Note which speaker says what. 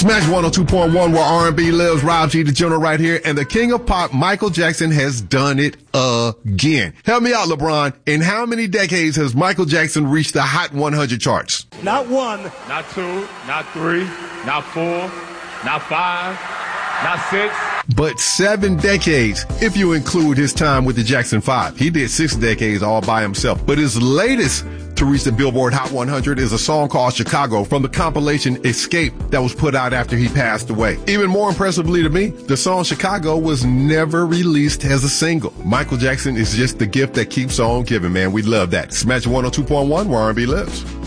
Speaker 1: Smash 102.1 where R&B lives. Rob G, the General right here. And the king of pop, Michael Jackson, has done it again. Help me out, LeBron. In how many decades has Michael Jackson reached the Hot 100 charts?
Speaker 2: Not one.
Speaker 3: Not two. Not three. Not four. Not five. Not six.
Speaker 1: But 7 decades, if you include his time with the Jackson 5. He did 6 decades all by himself. But his latest to reach the Billboard Hot 100 is a song called Chicago from the compilation Escape that was put out after he passed away. Even more impressively to me, the song Chicago was never released as a single. Michael Jackson is just the gift that keeps on giving, man. We love that. Smash 102.1 where R&B lives.